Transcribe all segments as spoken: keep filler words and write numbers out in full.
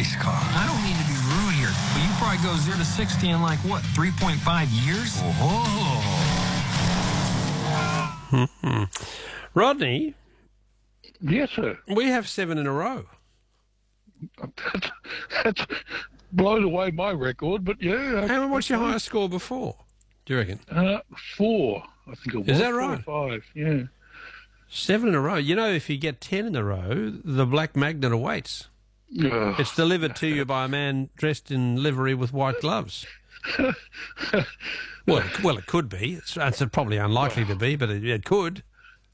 race car. I don't mean to be rude here, but you probably go zero to sixty in like, what, three point five years? Oh. Rodney, Yes, sir. we have seven in a row. That's, that's blown away my record, but yeah. How what's your highest score before, do you reckon? Uh, four, I think it was. Is that Four or right? Five, yeah. Seven in a row. You know, if you get ten in a row, the black magnet awaits. Ugh. It's delivered to you by a man dressed in livery with white gloves. well, it, well, it could be. It's, it's probably unlikely to be, but it, it could.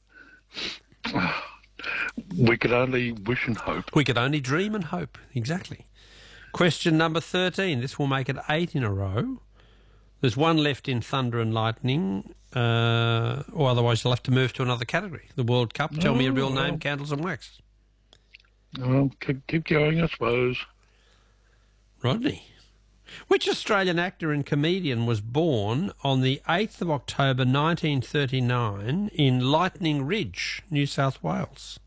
We could only wish and hope. We could only dream and hope. Exactly. Question number thirteen. This will make it eight in a row. There's one left in Thunder and Lightning, uh, or otherwise you'll have to move to another category. The World Cup. Tell me a real name, candles and wax. Well, keep, keep going, I suppose. Rodney. Which Australian actor and comedian was born on the eighth of October nineteen thirty-nine in Lightning Ridge, New South Wales?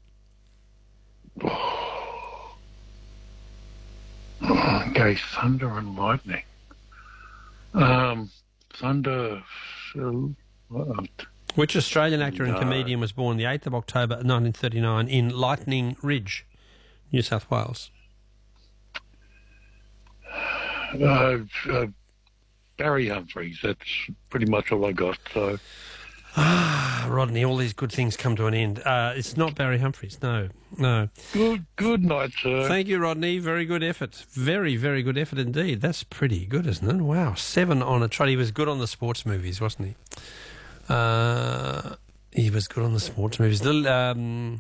Okay, Thunder and Lightning. Um, Thunder. So, what? Which Australian actor and No. comedian was born the eighth of October nineteen thirty-nine in Lightning Ridge, New South Wales? Uh, uh, Barry Humphries. That's pretty much all I got. So, Ah, Rodney, all these good things come to an end. Uh, it's not Barry Humphries, no, no. good, good night, sir. Thank you, Rodney. Very good effort. Very, very good effort indeed. That's pretty good, isn't it? Wow, seven on a trot. He was good on the sports movies, wasn't he? Uh, he was good on the sports movies. Lil- um,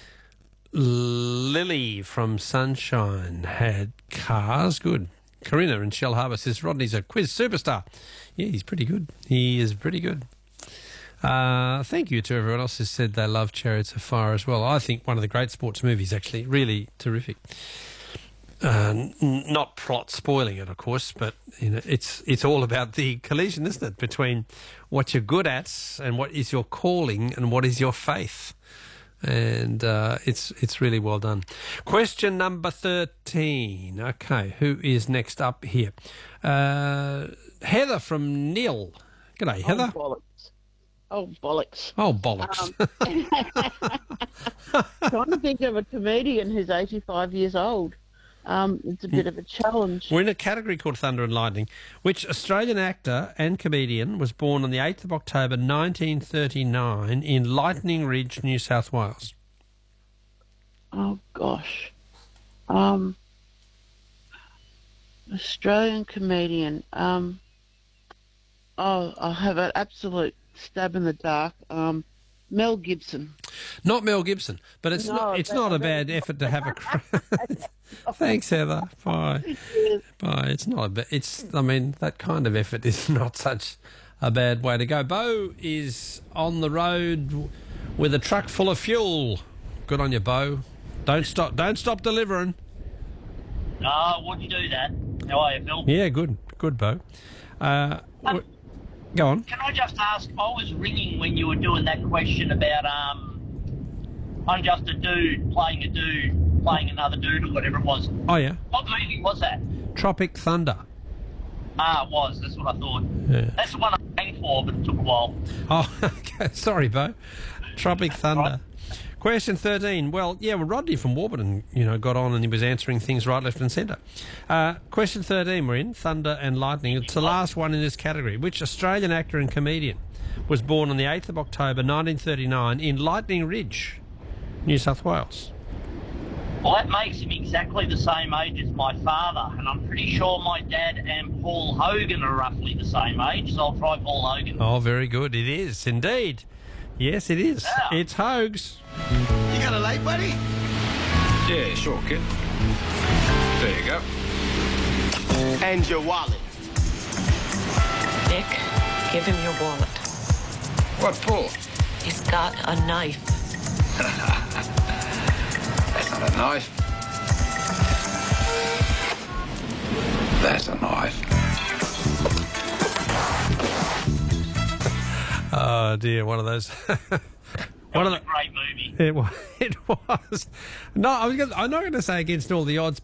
Lily from Sunshine had Cars. Good. Corinna in Shell Harbour says Rodney's a quiz superstar. Yeah, he's pretty good. He is pretty good. Uh, thank you to everyone else who said they love Chariots of Fire as well. I think one of the great sports movies, actually. Really terrific. Uh, n- not plot spoiling it, of course, but you know, it's it's all about the collision, isn't it, between what you're good at and what is your calling and what is your faith. And uh, it's it's really well done. Question number thirteen. Okay, who is next up here? Uh, Heather from Nil. G'day, Heather. Oh, bollocks. Oh, bollocks. Oh, bollocks. Um, trying to think of a comedian who's eighty-five years old. Um, it's a bit of a challenge. We're in a category called Thunder and Lightning. Which Australian actor and comedian was born on the eighth of October nineteen thirty-nine in Lightning Ridge, New South Wales? Oh, gosh. Um, Australian comedian. Um, oh, I'll have an absolute stab in the dark. Um, Mel Gibson. Not Mel Gibson, but it's No, not it's that- not a that- bad effort to have a crack. Thanks, Heather. Bye. Yes. Bye. It's not a bad, it's, I mean, that kind of effort is not such a bad way to go. Bo is on the road with a truck full of fuel. Good on you, Bo. Don't stop, don't stop delivering. Ah, wouldn't do that. How are you, Phil? Yeah, good. Good, Bo. Uh, w- go on. Can I just ask, I was ringing when you were doing that question about, um, I'm just a dude playing a dude, playing another dude or whatever it was. Oh, yeah. What movie was that? Tropic Thunder. Ah, it was. That's what I thought. Yeah. That's the one I rang for, but it took a while. Oh, okay. Sorry, Bo. Tropic Thunder. Question thirteen. Well, yeah, well, Rodney from Warburton, you know, got on and he was answering things right, left and centre. Uh, question thirteen, we're in, Thunder and Lightning. It's the last one in this category. Which Australian actor and comedian was born on the eighth of October nineteen thirty-nine in Lightning Ridge, New South Wales? Well, that makes him exactly the same age as my father, and I'm pretty sure my dad and Paul Hogan are roughly the same age, so I'll try Paul Hogan. Oh, very good. It is, indeed. Yes, it is. Yeah. It's Hoags. You got a light, buddy? Yeah, sure, kid. There you go. And your wallet. Nick, give him your wallet. What for? He's got a knife. That's not a knife. That's a knife. Oh, dear, one of those. That one was of a the, great movie. It was. It was. No, I was. Gonna, I'm not going to say against all the odds,